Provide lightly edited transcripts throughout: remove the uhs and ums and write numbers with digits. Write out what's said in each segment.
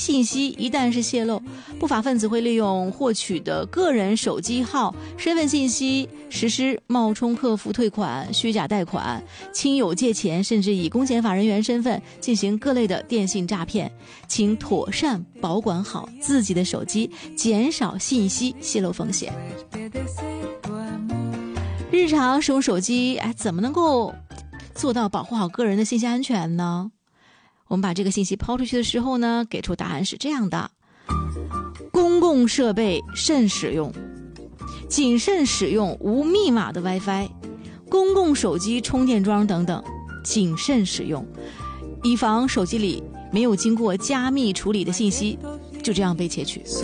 信息一旦是泄露，不法分子会利用获取的个人手机号、身份信息实施冒充客服退款、虚假贷款、亲友借钱，甚至以公检法人员身份进行各类的电信诈骗。请妥善保管好自己的手机，减少信息泄露风险。日常使用手机，怎么能够做到保护好个人的信息安全呢？我们把这个信息抛出去的时候呢，给出答案是这样的：公共设备慎使用，谨慎使用无密码的 WiFi， 公共手机充电桩等等，谨慎使用，以防手机里没有经过加密处理的信息就这样被窃取。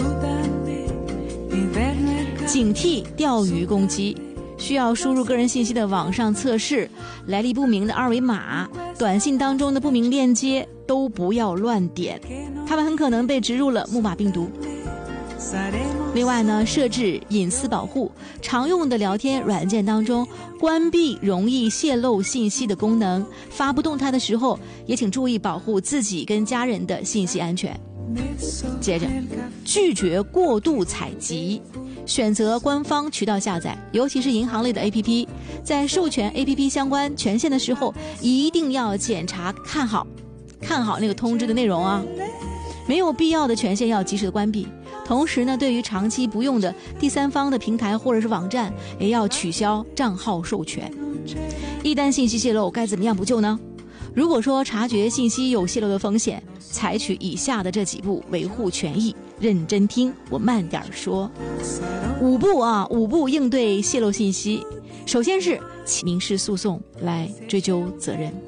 警惕钓鱼攻击，需要输入个人信息的网上测试、来历不明的二维码、短信当中的不明链接都不要乱点，他们很可能被植入了木马病毒。另外呢，设置隐私保护，常用的聊天软件当中关闭容易泄露信息的功能，发布动态的时候也请注意保护自己跟家人的信息安全。接着，拒绝过度采集，选择官方渠道下载，尤其是银行类的 APP， 在授权 APP 相关权限的时候，一定要检查看好那个通知的内容啊，没有必要的权限要及时的关闭。同时呢，对于长期不用的第三方的平台或者是网站，也要取消账号授权。一旦信息泄露，该怎么样补救呢？如果说察觉信息有泄露的风险，采取以下的这几步维护权益。认真听，我慢点说。五步应对泄露信息。首先是起民事诉讼来追究责任。